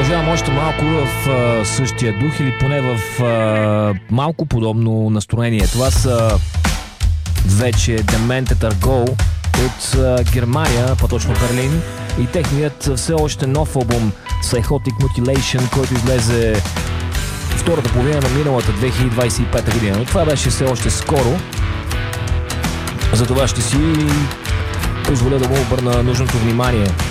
Продължавам още малко в същия дух или поне в малко подобно настроение. Това са вече Demented Are Go от Германия, по-точно Берлин, и техният все още нов албум Psychotic Mutilation, който излезе втората половина на миналата 2025 година. Но това беше все още скоро. Затова ще си позволя да му обърна нужното внимание.